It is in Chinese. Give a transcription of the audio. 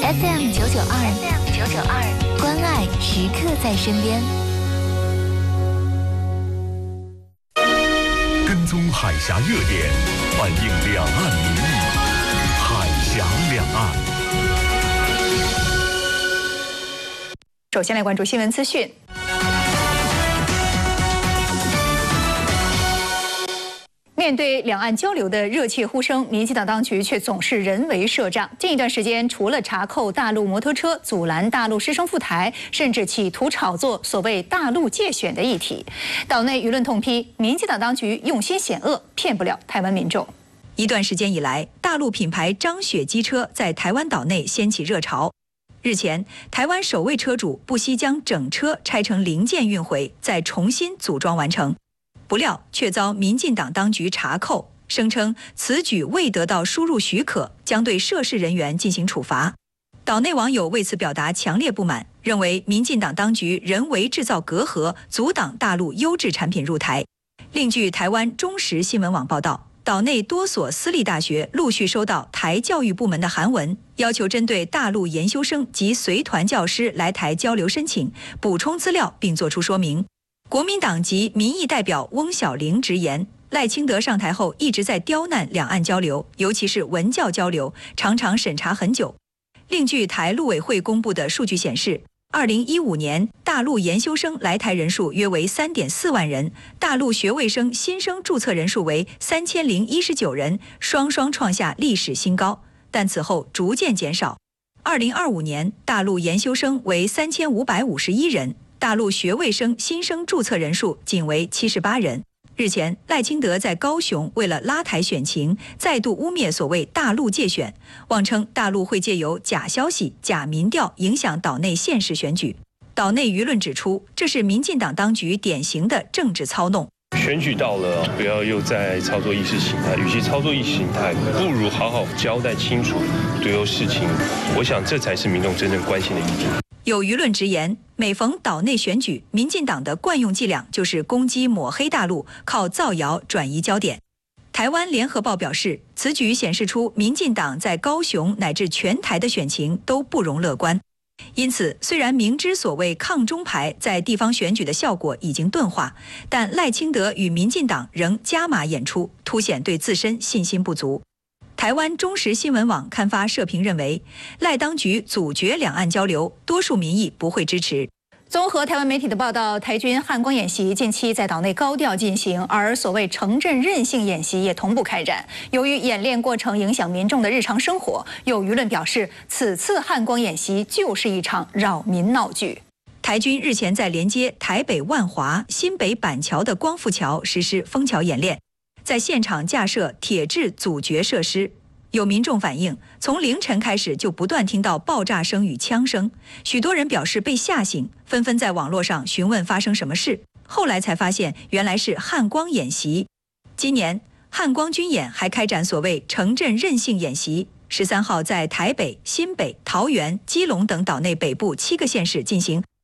FM 992，关爱时刻在身边。 跟踪海峡热点，反映两岸民意，海峡两岸。 首先来关注新闻资讯。面对两岸交流的热切呼声，民进党当局却总是人为设障。近一段时间，除了查扣大陆摩托车、阻拦大陆师生赴台，甚至企图炒作所谓大陆介选的议题，岛内舆论痛批民进党当局用心险恶，骗不了台湾民众。一段时间以来，大陆品牌张雪机车在台湾岛内掀起热潮。日前，台湾首位车主不惜将整车拆成零件运回，再重新组装完成。不料却遭民进党当局查扣，声称此举未得到输入许可，将对涉事人员进行处罚。岛内网友为此表达强烈不满，认为民进党当局人为制造隔阂，阻挡大陆优质产品入台。另据台湾中时新闻网报道，岛内多所私立大学陆续收到台教育部门的函文，要求针对大陆研修生及随团教师来台交流申请补充资料并作出说明。国民党籍民意代表翁小玲直言，赖清德上台后一直在刁难两岸交流，尤其是文教交流，常常审查很久。另据台陆委会公布的数据显示，2015年大陆研修生来台人数约为3.4万人，大陆学位生新生注册人数为3019人，双双创下历史新高，但此后逐渐减少。2025年大陆研修生为3551人，大陆学位生新生注册人数仅为78人。日前，赖清德在高雄为了拉抬选情，再度污蔑所谓大陆介选，妄称大陆会借由假消息、假民调影响岛内现实选举。岛内舆论指出，这是民进党当局典型的政治操弄。 选举到了，不要又在操作意识形态，与其操作意识形态，不如好好交代清楚对有事情。我想这才是民众真正关心的议题。 有舆论直言，每逢岛内选举，民进党的惯用伎俩就是攻击抹黑大陆，靠造谣转移焦点。台湾联合报表示，此举显示出民进党在高雄乃至全台的选情都不容乐观。因此，虽然明知所谓抗中牌在地方选举的效果已经钝化，但赖清德与民进党仍加码演出，凸显对自身信心不足。台湾中时新闻网刊发社评认为，赖当局阻绝两岸交流，多数民意不会支持。综合台湾媒体的报道，台军汉光演习近期在岛内高调进行，而所谓城镇韧性演习也同步开展。由于演练过程影响民众的日常生活，有舆论表示，此次汉光演习就是一场扰民闹剧。台军日前在连接台北万华、新北板桥的光复桥实施封桥演练，在现场架设铁质阻绝设施。有民众反映，从凌晨开始就不断听到爆炸声与枪声，许多人表示被吓醒，纷纷在网络上询问发生什么事。后来才发现，原来是汉光演习。今年汉光军演还开展所谓城镇韧性演习，13号在台北、新北、桃园、基隆等岛内北部7个县市进行